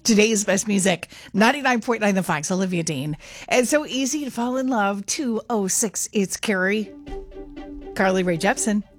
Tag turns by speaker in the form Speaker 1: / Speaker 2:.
Speaker 1: Today's best music, 99.9 The Fox, Olivia Dean. It's so easy to fall in love. 206, it's Carrie. Carly Rae Jepsen.